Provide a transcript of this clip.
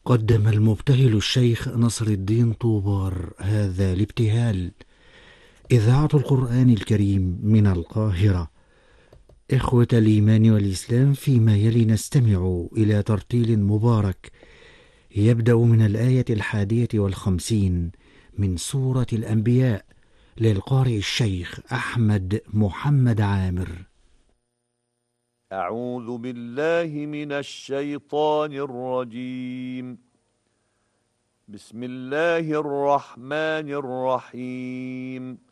قدم المبتهل الشيخ نصر الدين طوبار هذا الابتهال. إذاعة القرآن الكريم من القاهرة. إخوة الإيمان والإسلام، فيما يلي نستمع إلى ترتيل مبارك يبدأ من الآية 51 من سورة الأنبياء للقارئ الشيخ أحمد محمد عامر. أعوذ بالله من الشيطان الرجيم. بسم الله الرحمن الرحيم.